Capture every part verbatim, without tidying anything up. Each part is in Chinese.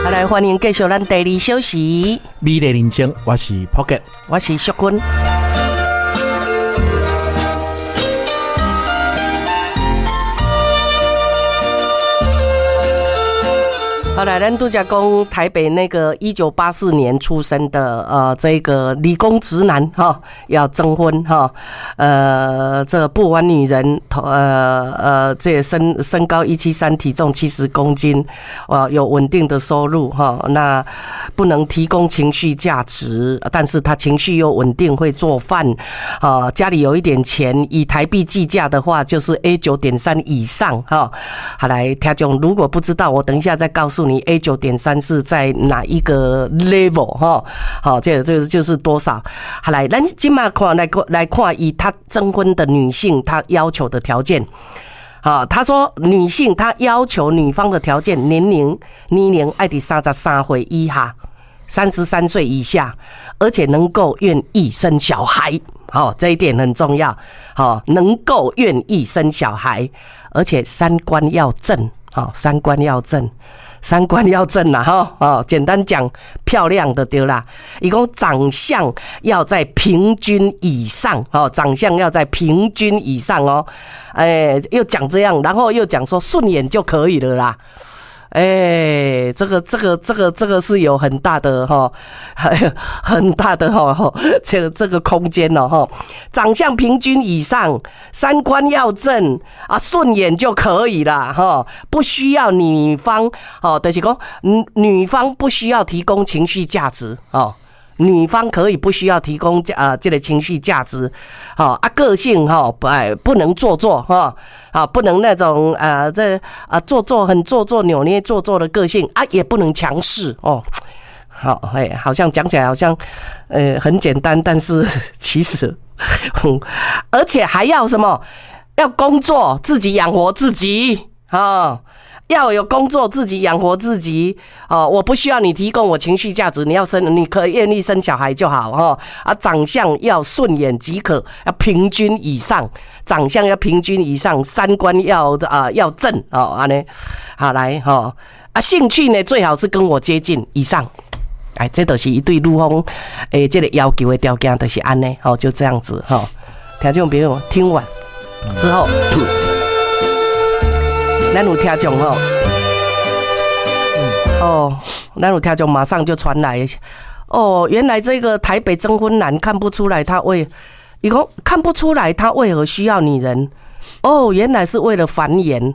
好，来欢迎继续咱第二小时。 美丽人生，我是 Pocket， 我是淑君。好来，咱都讲讲台北那个一九八四年出生的呃这个理工直男哈、哦，要征婚哈、哦，呃，这不玩女人，呃呃，这身身高一七三，体重七十公斤，呃，有稳定的收入哈、哦，那不能提供情绪价值，但是他情绪又稳定，会做饭，啊、呃，家里有一点钱，以台币计价的话，就是 A 九点三 以上哈、哦。好来，听众如果不知道，我等一下再告诉你 A 九点三 是在哪一个 level 哈？好，这个这个就是多少？好来，咱今嘛看来来看以他征婚的女性，她要求的条件。好，他说女性她要求女方的条件，年龄年龄爱在三十三岁以下，三十三岁以下，而且能够愿意生小孩。好，这一点很重要。好，能够愿意生小孩，而且三观要正。好，三观要正。三观要正啦，哈哦，简单讲，漂亮的对啦。一共长相要在平均以上，哦，长相要在平均以上哦。哎，又讲这样，然后又讲说顺眼就可以了啦。哎，这个这个这个这个是有很大的哈，很大的哈，这个这个空间哦哈。长相平均以上，三观要正啊，顺眼就可以了哈，不需要女方哦，就是说女方不需要提供情绪价值哦。女方可以不需要提供啊、呃、这个情绪价值，好、哦、啊个性哈、哦，不不能做作哈，啊不能那种啊这啊做作很做作扭捏做作的个性啊，也不能强势哦。好哎，好像讲起来好像呃很简单，但是其实，而且还要什么？要工作自己养活自己啊。哦，要有工作自己养活自己哦，我不需要你提供我情绪价值，你要生你可以愿意生小孩就好哦。啊，长相要顺眼即可，要平均以上，长相要平均以上，三观要啊、呃、要正哦，安尼好来哦啊，兴趣呢最好是跟我接近以上，哎，这都是一对女方诶这个要求的条件，就是安尼哦，就这样子哈、哦。听众朋友听完之后。嗯咱有听众吼，哦，咱有听众马上就传来，哦，原来这个台北征婚男看不出来他为，一共看不出来他为何需要女人，哦，原来是为了繁衍。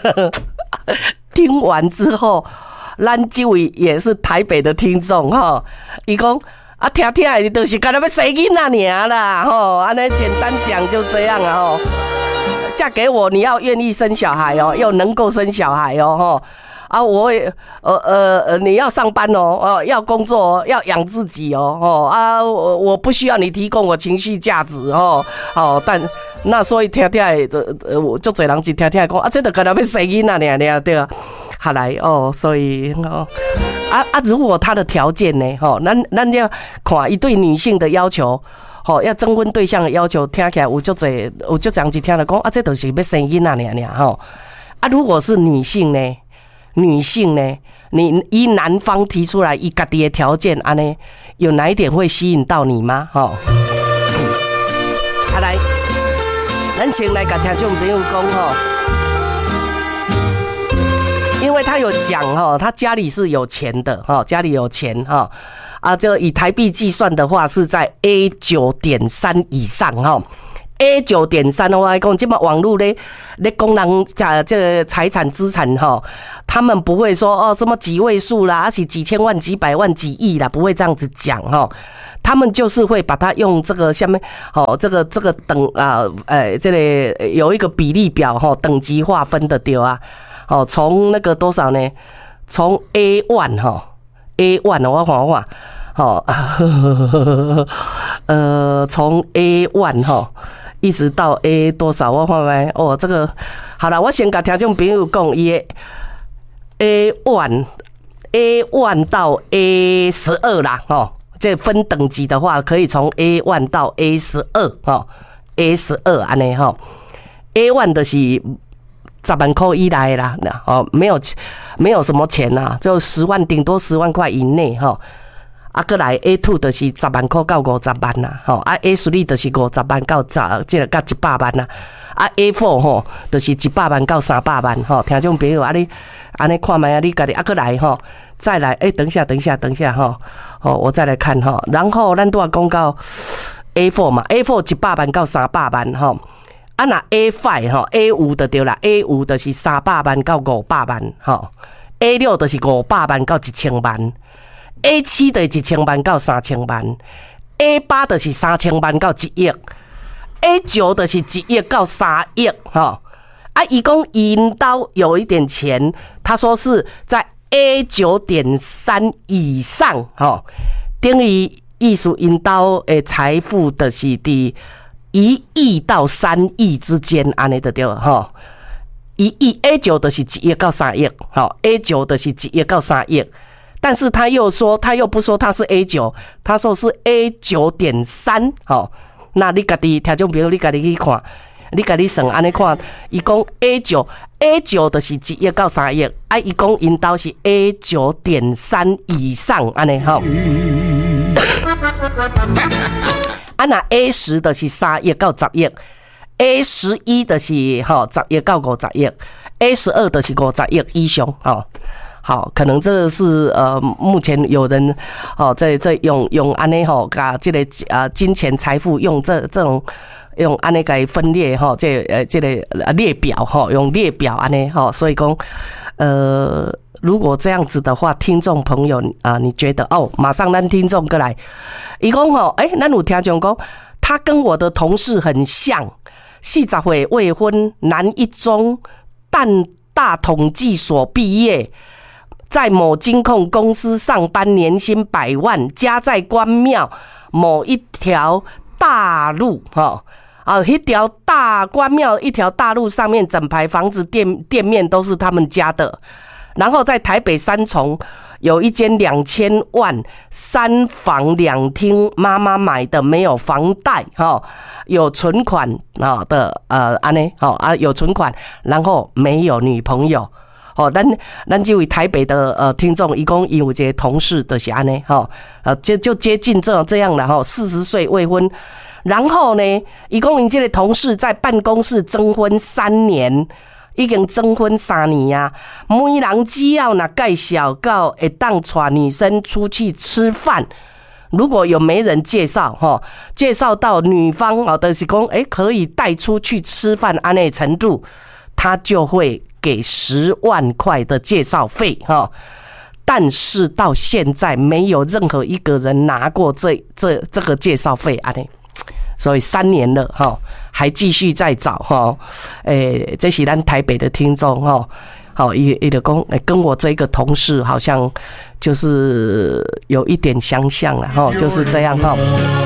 听完之后，咱这位也是台北的听众哈，伊讲啊，听听的就是干那要生囡仔尔啦，吼，安尼简单讲就这样啊，吼。嫁给我，你要愿意生小孩哦，要能够生小孩哦，哈啊，我也呃呃呃，你要上班哦，哦，要工作哦，要养自己哦，哦啊，我我不需要你提供我情绪价值哦，哦，但那所以听听的，呃，我就侪人就听听讲啊，这都可能要生囡仔尔尔对啊，好来哦，所以哦，啊啊，如果他的条件呢，吼，咱咱要看一对女性的要求。哦，要征婚对象的要求，听起来有足侪，有足侪就听了讲啊，这都是要生囡仔尔尔吼。啊，如果是女性呢？女性呢？你以男方提出来以家己的条件，安尼有哪一点会吸引到你吗？吼、嗯，啊来，咱先来甲听众朋友讲吼，因为他有讲吼，他家里是有钱的哈，家里有钱哈。啊，就以台币计算的话，是在 A 九点三 以上哈。A 九点三 的话，讲这么网络咧咧讲人啊，这个财产资产哈，他们不会说哦什么几位数啦，而且几千万、几百万、几亿啦，不会这样子讲哈。他们就是会把它用这个下面哦，这个这个等啊，呃，这里有一个比例表哈，等级划分的对啊。哦，从那个多少呢？从 A 一 哈。A 一 我看我看，好，呃，从 A 一 哈一直到 A 多少？我看看，哦，这个好了，我先跟听众朋友讲，伊 A 一 A 一 到 A 十二啦，哦，这分等级的话，可以从 A 一 到 A 十二，哈 ，A 十二安尼哈 ，A 一 就是十万块以内啦，哦，没有没有什么钱啦，就十万，顶多十万块以内哈。啊，过来 A two 就是十万块到五十万啦，吼啊 A three 就是五十万到十，即个到一百万啦。啊 A four 吼，就是一百万到三百万吼。听众朋友，啊你安尼看卖啊，你家己啊过来吼，再来，诶、欸，等一下，等一下，等一下吼，哦，我再来看吼，然后咱都要讲到 A four 嘛 ，A four 一百万到三百万吼。啊，那 A five 吼 ，A 五就对啦 ，A 五就是三百万到五百万吼 ，A 六就是五百万到一千万。A 七就是一千万到三千万 ，A 八就是三千万到一亿 ，A 九就是一亿到三亿哈。啊，伊讲因兜有一点钱，他说是在 A 九点三以上哈，等于意思因兜的财富就是伫一亿到三亿之间，安尼就对哈。一亿 A 九就是一亿到三亿，哈 A 九就是一亿到三亿。但是他又说，他又不说他是 A 九，他说是 A 九点三，好，那你家己听众朋友，你家己去看，你家己算安尼看，伊讲 A 九 A 九就是一亿到三亿，啊，伊讲因兜是 A 九点三以上安尼吼，啊那 A 十就是三亿到十亿 ，A 十一就是吼十亿到五十亿 ，A 十二就是五十亿以上，吼。好，可能这是呃，目前有人哦，在在用用安尼吼，把这个啊金钱财富用这这种用安尼来分裂哈，这呃这个列表哈，用列表安尼哈，所以讲呃，如果这样子的话，听众朋友啊、呃，你觉得哦，马上咱听众过来，伊讲吼，哎，咱有听众讲，他跟我的同事很像，四十岁未婚，男一中，淡大统计所毕业。在某金控公司上班，年薪百万，家在关庙某一条大路，哈啊，一条大关庙一条大路上面，整排房子店店面都是他们家的。然后在台北三重有一间两千万三房两厅，妈妈买的，没有房贷，哈，有存款啊的，呃，安尼，好啊，有存款，然后没有女朋友。哦，咱咱这位台北的呃听众，一共有一个同事就是安尼，哈，呃，就就接近这这样了哈，四十岁未婚，然后呢，一共因这个同事在办公室征婚三年，已经征婚三年啊，每人只要那介绍到会当带女生出去吃饭，如果有媒人介绍哈，介绍到女方哦，就是讲哎可以带出去吃饭安内程度，他就会给十万块的介绍费哈，但是到现在没有任何一个人拿过这这这个介绍费啊！所以三年了哈，还继续在找哈。诶，这是咱台北的听众哈，好，伊伊就讲，跟我这个同事好像就是有一点相像了哈，就是这样哈。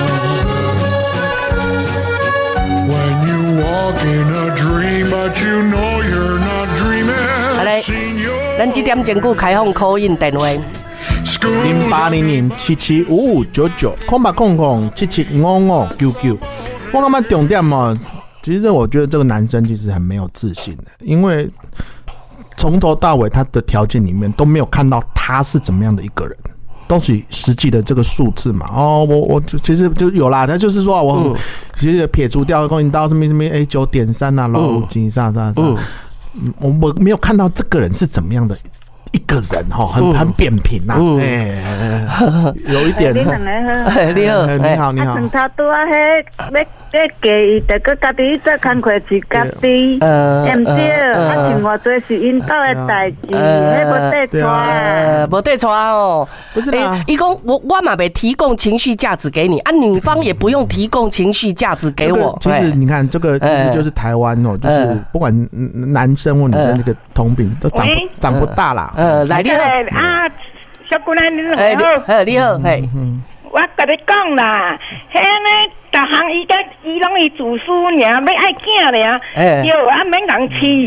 好嘞，咱这点钟久开放 call in 电话， 零八零零七七五五九九，空白空空七七五五九九。我感觉重点嘛，其实我觉得这个男生其实很没有自信的，因为从头到尾他的条件里面都没有看到他是怎么样的一个人。都是实际的这个数字嘛，哦，我我其实就有啦，他就是说我、嗯、其实撇除掉公营到什么什么 A 九点三啊，然后几啥啥啥，我我没有看到这个人是怎么样的一个人哈，很很扁平呐，哎、嗯欸，有一点。你好， 你好， 你好，你好。 啊，他拄啊，迄要要给伊，得个家己做工课是家己，对唔对？啊，像我做是因兜的代志，迄无得错， 无得错哦。 不是啦， 伊讲我我嘛没提供情绪价值给你啊，女方也不用提供情绪价值给我。 其实你看，这个其实就是台湾哦，就是不管男生或女生那个同饼都长不长不大啦。 呃，来你好啊，小姑娘你好， 哎，你好，嘿， 我甲你讲啦，迄呢，逐项伊甲伊拢伊自私尔，要爱囝尔，药啊免人饲，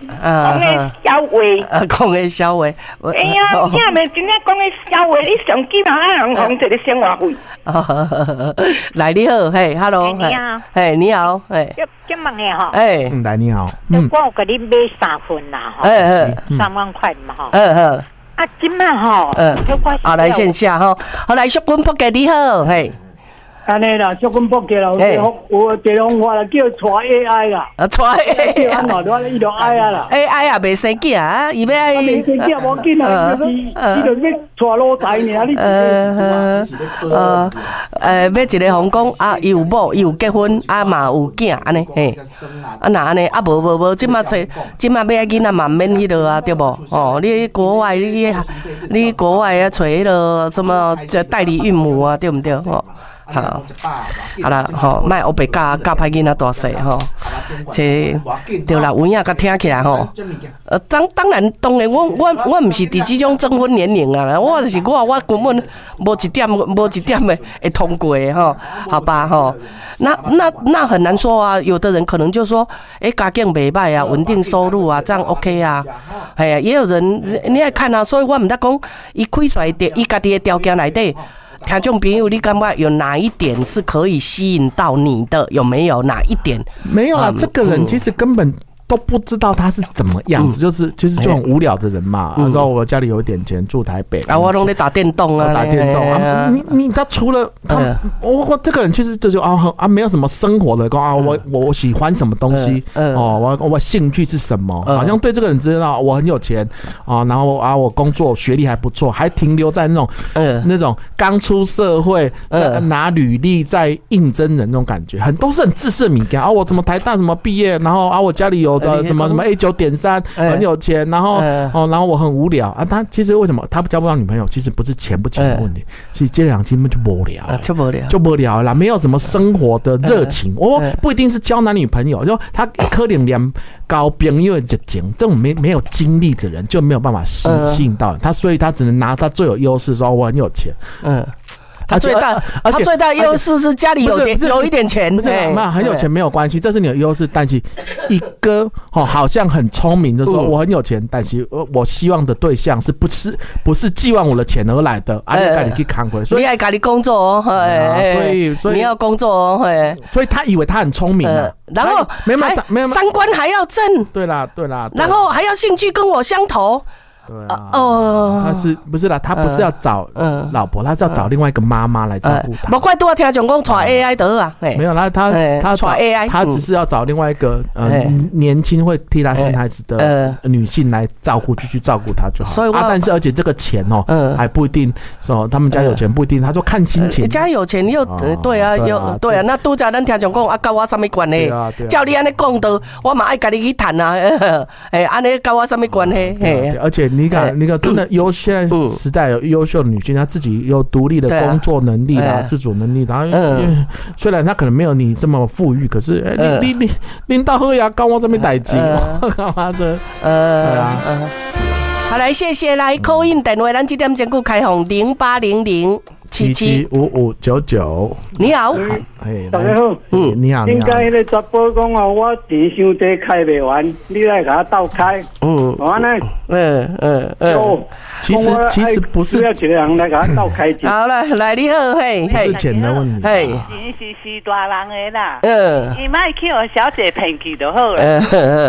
讲的小话， 呃，讲的小话。 哎呀，听袂真正讲的小话，你上起码爱人讲一个生活费。 哦，来你好，嘿 ，hello， 你好， 嘿，你好，嘿， 今问的吼， 哎， 嗯，来你好， 嗯，我有给你买三份啦，吼，三万块嘛，吼， 嗯嗯， 啊，今嘛吼， 嗯，好，来线下吼，好来，淑君仆给你好，嘿。 安尼啦，足阮仆嘅啦，有有地方话啦，叫带 A I 啦， 啊，带 A I， 安怎多伊就爱啊啦 ，A I 也未生囝啊，伊要爱， 未生囝无紧啊，伊伊就要带老大尔，你呃呃呃，要一个红讲啊，伊有某，伊有结婚，啊嘛有囝，安尼嘿，啊那安尼啊无无无，即马找即马要爱囡仔嘛免迄落啊，对无？哦，你国外你你国外啊找迄落什么代理孕母啊，对毋对？吼。好，好啦，吼，卖黑白教教歹囡仔大细吼，这对啦，有影甲听起来吼，呃，当当然当然，我我我毋是伫即种征婚年龄啊，我就是我我根本无一点无一点的会通过的吼，好吧吼，那那那很难说啊，有的人可能就说，哎、欸，家境袂歹啊，稳定收入啊，这样 OK 啊，哎呀，也有人你爱看啊，所以我毋得讲，伊开出来的伊家己的条件内底。听众朋友，你感觉有哪一点是可以吸引到你的？有没有哪一点？ 没有啦，嗯、这个人其实根本都不知道他是怎么样子，嗯、就是其实就很无聊的人嘛。他、嗯、说我家里有一点钱，住台北啊， 我拢在打电动啊， 打电动啊。你你他除了他，我我这个人其实就是啊啊，没有什么生活的啊，我我喜欢什么东西哦，我我兴趣是什么？好像对这个人知道我很有钱啊，然后啊我工作学历还不错，还停留在那种那种刚出社会拿履历在应征人那种感觉，很都是很自视敏感啊。我什么台大什么毕业，然后啊我家里有。呃，什么什么 A 九点三很有钱，然后哦，然后我很无聊啊。他其实为什么他交不到女朋友？其实不是钱不钱的问题，其实这两根本就无聊， 就无聊， 就无聊啦，没有什么生活的热情。我不一定是交男女朋友，就他可能连交朋友的热情，这种没没有经历的人就没有办法吸吸引到他，所以他只能拿他最有优势说我很有钱，嗯。 他最大，他最大优势是家里有点有一点钱， 不是嘛？很有钱没有关系，这是你的优势。但是一个哦，好像很聪明，就说我很有钱，但是我希望的对象是不是不是寄望我的钱而来的，而且赶紧去扛回。所以你爱赶紧工作哦， 所以所以你要工作哦， 所以他以为他很聪明啊， 然后没有没有三观还要正， 对啦对啦， 然后还要兴趣跟我相投。 对啊，哦，他是不是啦？他不是要找老婆，他是要找另外一个妈妈来照顾他。 不怪多听讲讲带 A I 得啊， 没有啦，他他找 A I， 他只是要找另外一个呃年轻会替他生孩子的女性来照顾，就去照顾他就好。所以啊，但是而且这个钱哦，还不一定说他们家有钱不一定，他说看心情。 家有钱又对啊，有对啊，那拄则咱听讲讲啊，跟我什么关系？照你安尼讲的，我嘛爱跟你去谈啊，哎，安尼跟我什么关系？ 而且。你看，那个真的优，现在时代有优秀的女性，她自己有独立的工作能力啦、自主能力，然后虽然她可能没有你这么富裕，可是你你你领导喝牙膏我这边代志，干嘛这？呃，对啊。 好，来谢谢来 call in 电话，咱这点钟顾开放零八零零七七五五九九。 你好， 大家好， 嗯，你好， 应该那个查甫讲哦，我钱伤多开不完，你来给他倒开，嗯，完呢， 嗯嗯嗯， 其实其实不是， 要一个人来给他倒开钱。 好了，来你好，嘿， 不是钱的问题， 嘿， 钱是是大人的啦，嗯，你卖去我小姐骗去就好了。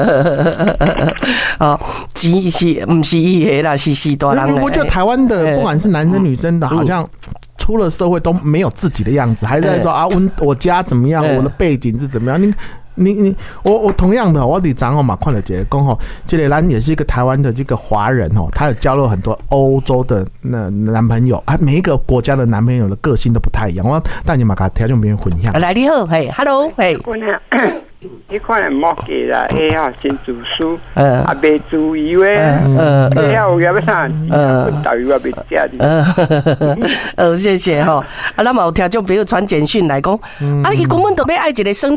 哦，钱是不是伊的啦，是是大人的。 我觉得台湾的不管是男生女生的，好像。出了社会都没有自己的样子，还在说啊，我我家怎么样，我的背景是怎么样？你你你，我我同样的，我得讲哦嘛，看了姐讲吼，这个兰也是一个台湾的这个华人哦，他有交了很多欧洲的那男朋友啊，每一个国家的男朋友的个性都不太一样。我带你嘛，给听众朋友分享。 来你好，嘿 ，Hello， 嘿。 你可能莫记啦，哎呀，先读书，啊，别注意喂，哎呀，我要不啥，嗯，导游啊，别加的。 呃，谢谢哈。啊，那么有听众朋友传简讯来讲，啊，伊根本都要爱一个耍